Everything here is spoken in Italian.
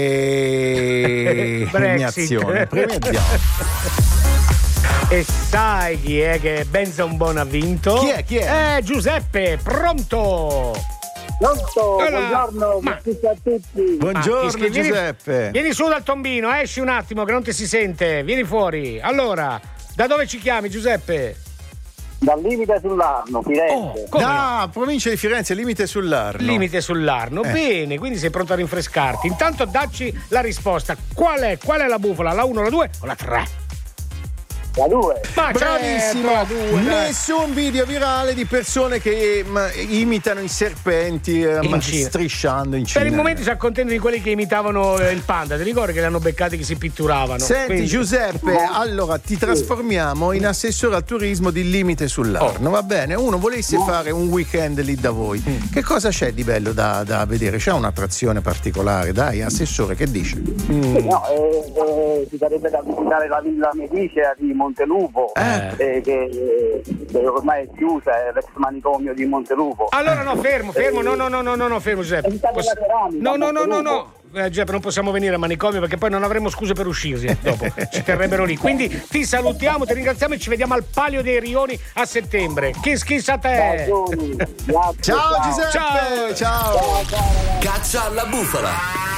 Premiazione. E sai chi è che Benson Bono ha vinto? Chi è? Giuseppe, pronto? Buongiorno a tutti. Buongiorno Giuseppe. Vieni su dal tombino, esci un attimo che non ti si sente. Vieni fuori. Allora, da dove ci chiami Giuseppe? Dal limite sull'Arno, Firenze. Provincia di Firenze, limite sull'Arno. Limite sull'Arno, bene, quindi sei pronto a rinfrescarti. Intanto dacci la risposta. Qual è la bufala? La 1, la 2 o la 3? La 2. Bravissimo. La 2, nessun video virale di persone che imitano i serpenti strisciando in Cina. Per il momento si accontenta di quelli che imitavano il panda. Ti ricordi che li hanno beccati che si pitturavano? Senti quindi... Giuseppe, allora ti trasformiamo in assessore al turismo di Limite sull'Arno, va bene? Uno volesse fare un weekend lì da voi, che cosa c'è di bello da vedere? C'è un'attrazione particolare? Dai, assessore, che dice? No, si sarebbe da visitare la Villa Medicea di Montelupo, che ormai è chiusa, è l'ex manicomio di Montelupo. Allora no, fermo, no, fermo Giuseppe. No. Giuseppe, non possiamo venire a manicomio perché poi non avremo scuse per uscirsi dopo, ci terrebbero lì. Quindi ti salutiamo, ti ringraziamo e ci vediamo al Palio dei Rioni a settembre. Kiss a te. Ciao Giuseppe, ciao. Caccia alla bufala.